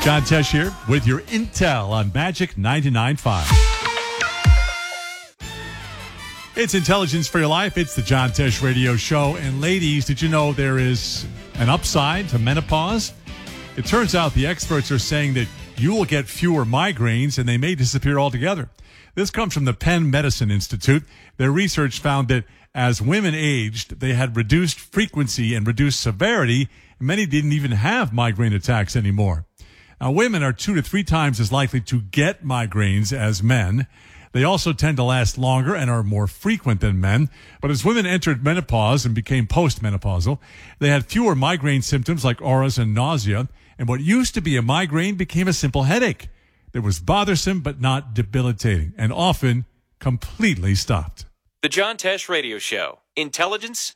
John Tesh here with your intel on Magic 99.5. It's Intelligence for Your Life. It's the John Tesh Radio Show. And ladies, did you know there is an upside to menopause? It turns out the experts are saying that you will get fewer migraines and they may disappear altogether. This comes from the Penn Medicine Institute. Their research found that as women aged, they had reduced frequency and reduced severity. Many didn't even have migraine attacks anymore. Now, women are 2 to 3 times as likely to get migraines as men. They also tend to last longer and are more frequent than men. But as women entered menopause and became postmenopausal, they had fewer migraine symptoms like auras and nausea. And what used to be a migraine became a simple headache that was bothersome but not debilitating and often completely stopped. The John Tesh Radio Show. Intelligence